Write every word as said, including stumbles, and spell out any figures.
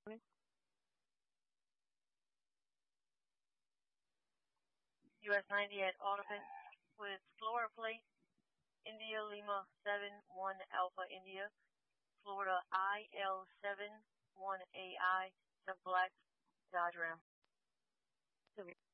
U S ninety at Autopin with Florida plate, India Lima seven one Alpha India, Florida I L seven one A I, the black Dodge Ram.